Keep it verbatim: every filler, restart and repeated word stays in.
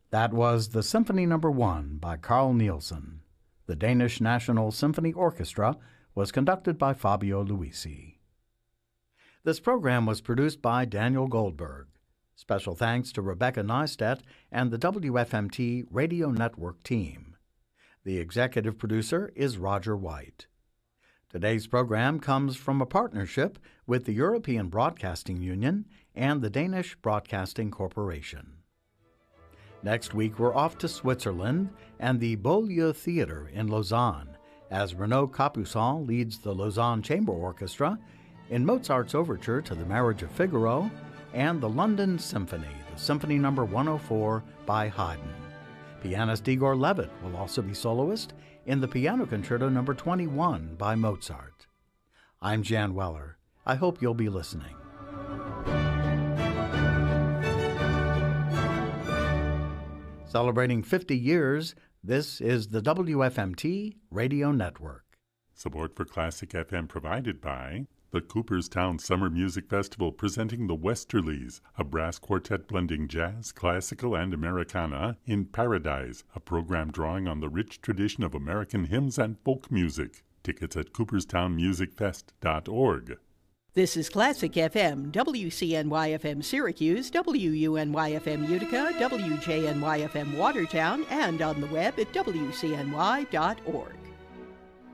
That was the Symphony Number One by Carl Nielsen. The Danish National Symphony Orchestra was conducted by Fabio Luisi. This program was produced by Daniel Goldberg. Special thanks to Rebecca Neistat and the W F M T Radio Network team. The executive producer is Roger White. Today's program comes from a partnership with the European Broadcasting Union and the Danish Broadcasting Corporation. Next week, we're off to Switzerland and the Beaulieu Theatre in Lausanne as Renaud Capuçon leads the Lausanne Chamber Orchestra in Mozart's overture to The Marriage of Figaro and the London Symphony, the Symphony Number one oh four by Haydn. Pianist Igor Levit will also be soloist in the Piano Concerto Number twenty-one by Mozart. I'm Jan Weller. I hope you'll be listening. Celebrating fifty years, this is the W F M T Radio Network. Support for Classic F M provided by the Cooperstown Summer Music Festival, presenting the Westerlies, a brass quartet blending jazz, classical, and Americana in Paradise, a program drawing on the rich tradition of American hymns and folk music. Tickets at cooperstown music fest dot org. This is Classic F M, W C N Y F M Syracuse, W U N Y F M Utica, W J N Y F M Watertown, and on the web at W C N Y dot org.